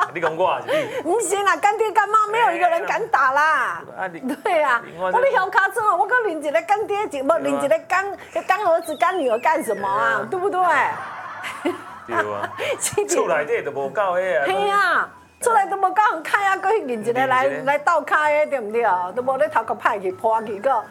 你讲我是你， 不是啦，干爹干妈没有一个人敢打啦。对啊，我你小卡车，我跟领一个干爹，不领一个干儿子干女儿干什么啊？对不对？ 对啊，厝内底都无够迄啊。 嘿啊，出来都无够人开啊，搁去领一个来斗开的，对不对？都无咧头壳歹去破去个。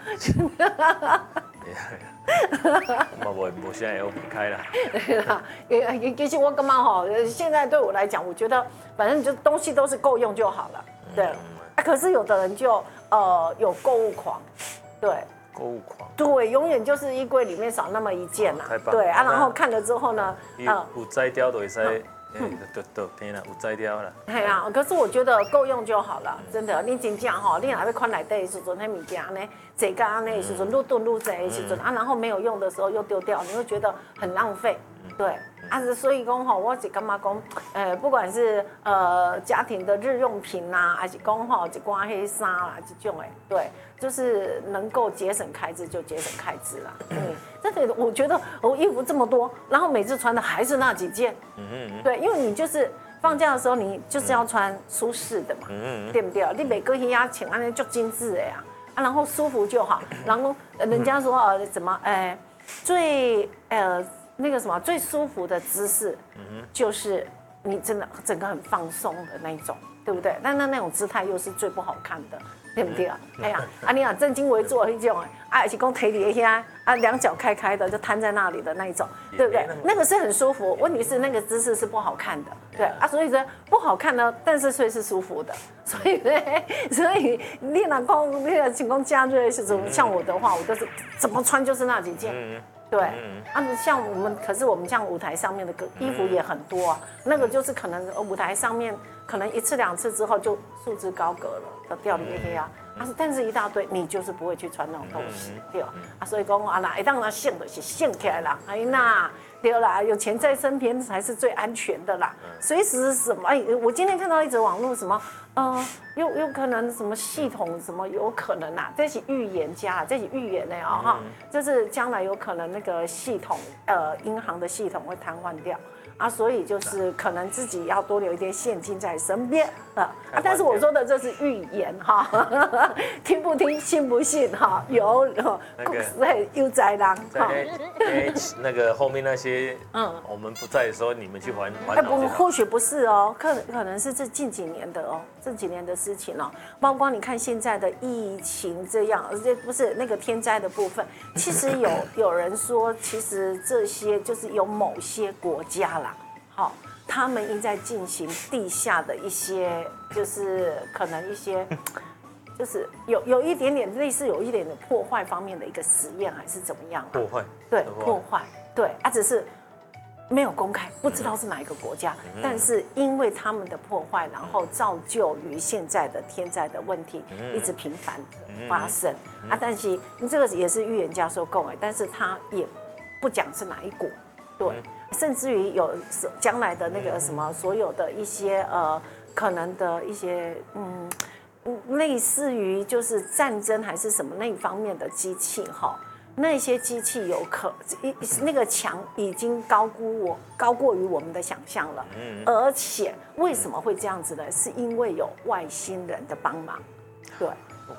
我现在要开啦。 对啦，其实我感觉吼，现在对我来讲，我觉得反正就东西都是够用就好了。对，可是有的人就有购物狂，对。 购物狂， 对，永远就是衣柜里面少那么一件啦。对啊，然后看了之后呢， 有摘掉都会使，都天啦，有摘掉啦。 系啊，可是我觉得够用就好了，真的。你真正吼，你若要款内底的时阵，迄物件呢，坐甲安尼的时阵，愈囤愈济的时阵，然后没有用的时候又丢掉，你会觉得很浪费。对，所以讲吼，我是感觉讲，不管是家庭的日用品啦，还是讲吼一寡迄衫啦，这种对，就是能够节省开支就节省开支啦。这个我觉得我衣服这么多，然后每次穿的还是那几件。对，因为你就是放假的时候，你就是要穿舒适的嘛，对不对？你每个衣啊穿安尼就精致的呀，然后舒服就好。然后人家说什么最那个什么最舒服的姿势，就是你真的整个很放松的那一种，对不对？但那种姿态又是最不好看的，对不对？哎呀，你啊正襟危坐那种，还是讲腿底下两脚开开的就瘫在那里的那一种，对不对？那个是很舒服，问题是那个姿势是不好看的，对所以说不好看呢，但是却是舒服的，所以你若讲你的情况假日的时候，像我的话，我都是怎么穿就是那几件。对，像我们，可是我们像舞台上面的衣服也很多啊，那个就是可能舞台上面可能一次两次之后就束之高阁了，就掉里面啊，但是一大堆你就是不会去穿那种东西，对所以讲一旦他省就是省起来啦，对啦，有钱在身边才是最安全的啦，随时什么我今天看到一则网络什么。有可能什么系统什么有可能这是预言家，这是预言的就是将来有可能那个系统银行的系统会瘫痪掉所以就是可能自己要多留一点现金在身边但是我说的这是预言听不听信不信有有在人那个后面那些我们不在的时候，你们去还或许不是可能是这近几年的这几年的事情包括你看现在的疫情这样，而且不是那个天灾的部分，其实有人说，其实这些就是有某些国家啦，他们应在进行地下的一些，就是可能一些，就是有一点点类似有一点点破坏方面的一个实验，还是怎么样？ 破坏， 对，破坏，对，只是没有公开，不知道是哪一个国家，但是因为他们的破坏，然后造就于现在的天灾的问题一直频繁的发生但是这个也是预言家说够但是他也不讲是哪一国，对。甚至于有将来的那个什么，所有的一些可能的一些类似于就是战争还是什么那一方面的机器那些机器那个强已经高过于我们的想象了，而且为什么会这样子呢？是因为有外星人的帮忙，对。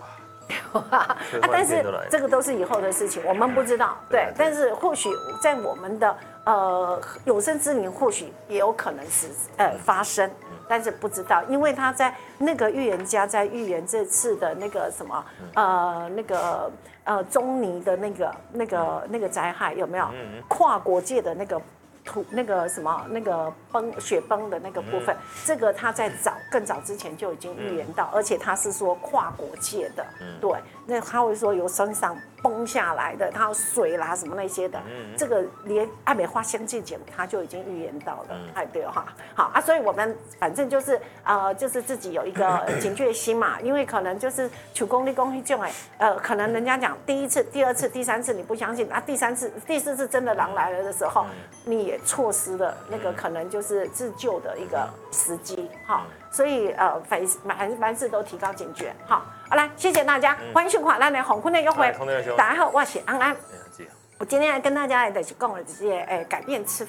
但是这个都是以后的事情，我们不知道。对，但是或许在我们的有生之年，或许也有可能是发生，但是不知道，因为他在那个预言家在预言这次的那个什么中尼的那个灾害有没有跨国界的那个什么那个雪崩的那个部分，这个他在更早之前就已经预言到，而且他是说跨国界的，对，那他会说由山上崩下来的，它有水啦什么那些的，这个连还没发生之前他就已经预言到了，对好所以我们反正就是就是自己有一个警觉心嘛，因为可能就是求功利功利这种可能人家讲第一次、第二次、第三次你不相信第三次、第四次真的狼来了的时候，你也错失了那个可能就是自救的一个时机所以凡事都提高警觉好来，谢谢大家，欢迎收看咱的红坤的约会。大家好，我是安安。我今天来跟大家来就是讲的这些改变吃